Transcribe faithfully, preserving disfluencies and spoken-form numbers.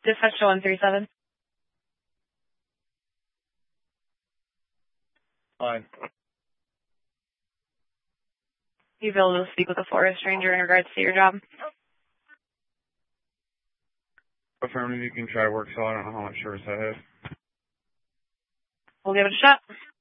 Dispatch to one three seven. Hi. You available to speak with a forest ranger in regards to your job? Affirmative, you can try to work, so I don't know how much service I have. We'll give it a shot.